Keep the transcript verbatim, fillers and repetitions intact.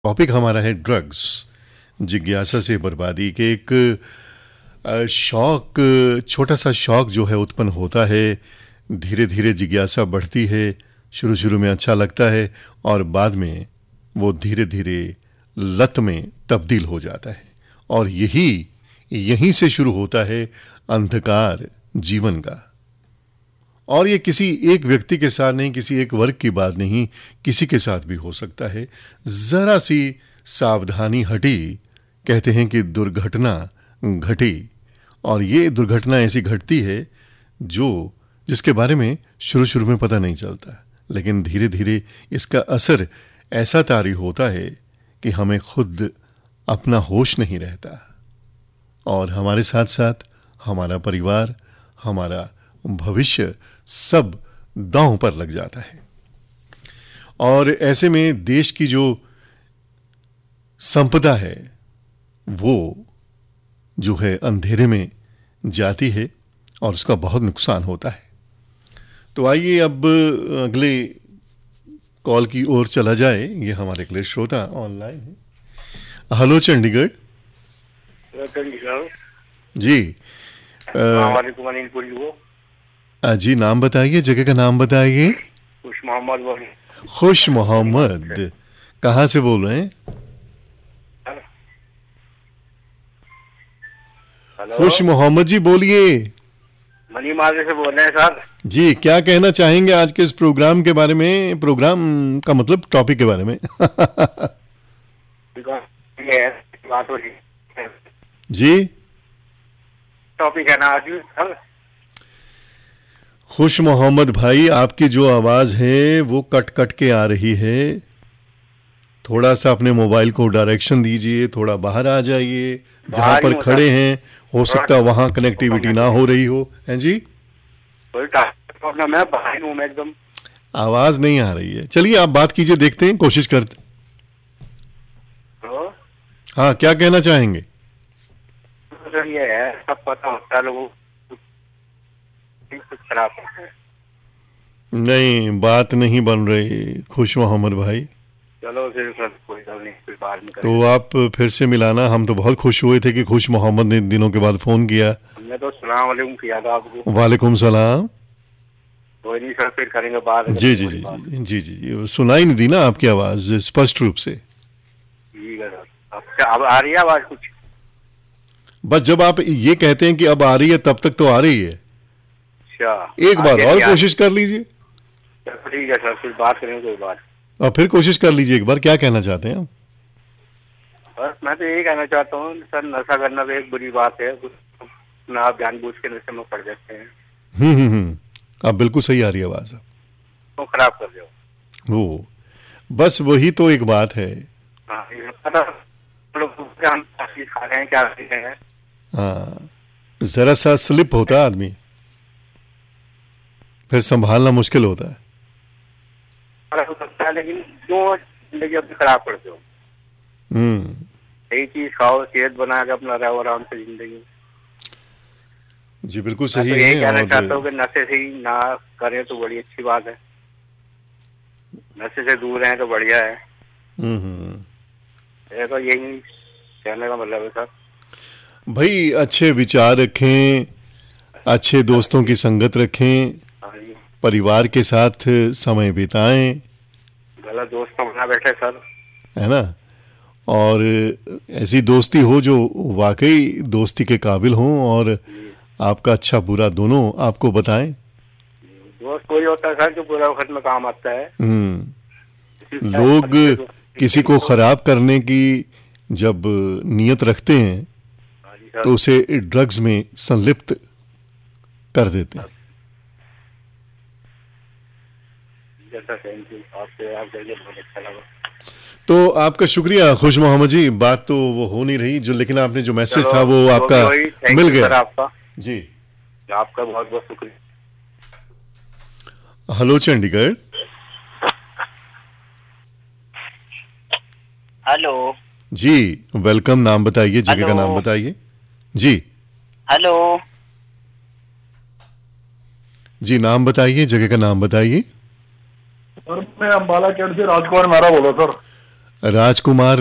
Topic हमारा है drugs, जिज्ञासा से बर्बादी के एक अ, शौक, छोटा सा शौक जो है उत्पन्न होता है, धीरे धीरे जिज्ञासा बढ़ती है, शुरू शुरू में अच्छा लगता है और बाद में वो धीरे धीरे लत में तब्दील हो जाता है। और यही यहीं से शुरू होता है अंधकार जीवन का। और ये किसी एक व्यक्ति के साथ नहीं, किसी एक वर्ग की बात नहीं, किसी के साथ भी हो सकता है। जरा सी सावधानी हटी, कहते हैं कि दुर्घटना घटी। और ये दुर्घटना ऐसी घटती है जो जिसके बारे में शुरू शुरू में पता नहीं चलता, लेकिन धीरे धीरे इसका असर ऐसा तारी होता है कि हमें खुद अपना होश नहीं रहता और हमारे साथ साथ हमारा परिवार, हमारा भविष्य सब दांव पर लग जाता है। और ऐसे में देश की जो संपदा है वो जो है अंधेरे में जाती है और उसका बहुत नुकसान होता है। तो आइए अब अगले कॉल की ओर चला जाए। ये हमारे अगले श्रोता ऑनलाइन है। हेलो चंडीगढ़। चंडीगढ़ जी आ, जी नाम बताइए, जगह का नाम बताइए। खुश मोहम्मद। खुश मोहम्मद कहाँ से बोल रहे हैं? खुश मोहम्मद जी बोलिए। मनी मार्केट से बोल रहे हैं सर। जी क्या कहना चाहेंगे आज के इस प्रोग्राम के बारे में? प्रोग्राम का मतलब टॉपिक के बारे में। बात हो रही है जी, टॉपिक है ना आज सर। खुश मोहम्मद भाई, आपकी जो आवाज है वो कट कट के आ रही है। थोड़ा सा अपने मोबाइल को डायरेक्शन दीजिए, थोड़ा बाहर आ जाइए। जहां पर खड़े हैं हो सकता है वहां कनेक्टिविटी ना हो रही हो। हैं जी, प्रॉब्लम है, बाहर हूं मैं एकदम, आवाज नहीं आ रही है। चलिए आप बात कीजिए, देखते हैं, कोशिश करते। तो हाँ, क्या कहना चाहेंगे? सर ये है, सब पता होता है लोगों को, कुछ खराब है। नहीं, बात नहीं बन रही खुश मोहम्मद भाई। चलो फिर सर कोई गल नहीं, फिर बाद में तो आप फिर से मिलाना। हम तो बहुत खुश हुए थे कि खुश मोहम्मद ने दिनों के बाद फोन किया। हमने तो सलाम वालेकुम किया था आपको। वालेकुम सलाम। कोई नहीं सर, फिर करेंगे बात। जी जी जी जी जी जी सुनाई नहीं दी ना आपकी आवाज स्पष्ट रूप से। ठीक है सर, अब अब आ रही है आवाज कुछ? बस जब आप ये कहते हैं कि अब आ रही है तब तक तो आ रही है। अच्छा, एक बार और कोशिश कर लीजिए। ठीक है सर, फिर बात करेंगे कोई बात। और फिर कोशिश कर लीजिए एक बार। क्या कहना चाहते हैं आप? बस मैं तो यही कहना चाहता हूँ सर, नशा करना भी एक बुरी बात है, ना आप जानबूझ के नशे में पड़ जाते हैं। हम्म हम्म हम्म आप बिल्कुल सही आ रही है आवाज। तो खराब कर दो वो बस वही तो एक बात है। हाँ, ये पता लोग हम चीज खा रहे हैं, क्या खा रहे हैं। हाँ, जरा सा स्लिप होता है आदमी, फिर संभालना मुश्किल होता है। हो सकता है, लेकिन क्यों जिंदगी अपनी खराब करते हो? हम्म सही चीज खाओ, सेहत बना के अपना रहो आराम से जिंदगी। जी बिल्कुल मैं सही तो यही है। कहना और चाहता हूँ कि नशे से ही ना करें तो बड़ी अच्छी बात है, नशे से दूर रहें तो बढ़िया है। हम्म हम्म ये तो यही कहने का मतलब है सर। भाई अच्छे विचार रखें, अच्छे दोस्तों की संगत रखें, हाँ जी, परिवार के साथ समय बिताएं, गलत दोस्त तो बना बैठे सर, है ना। और ऐसी दोस्ती हो जो वाकई दोस्ती के काबिल हो और आपका अच्छा बुरा दोनों आपको बताएं। दोस्त कोई होता है सर जो बुरा वक्त में काम आता है। हम्म लोग किसी को खराब करने की जब नियत रखते हैं तो उसे ड्रग्स में संलिप्त कर देते हैं। जैसा थैंक यू, आपसे आप जाइए, बहुत अच्छा लगा। तो आपका शुक्रिया खुश मोहम्मद जी। बात तो वो हो नहीं रही जो, लेकिन आपने जो मैसेज था वो आपका मिल गया सर आपका जी। आपका बहुत बहुत शुक्रिया। हेलो चंडीगढ़। हेलो जी वेलकम। नाम बताइए, जगह का नाम बताइए। जी हेलो जी नाम बताइए, जगह का नाम बताइए। सर मैं अम्बाला कैंट से राजकुमार मेहरा बोला सर। राजकुमार